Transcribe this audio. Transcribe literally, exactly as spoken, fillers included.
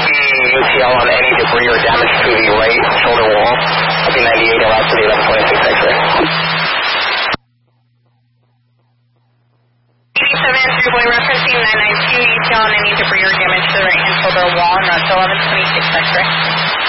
U T L on any debris or damage to the right shoulder wall. I'll be ninety-eight, allow for the eleven twenty-six X-ray. eighty-seven, three-boy referencing nine nine two, U T L on any debris or damage to the right-hand shoulder wall, and route eleven twenty-six X-ray.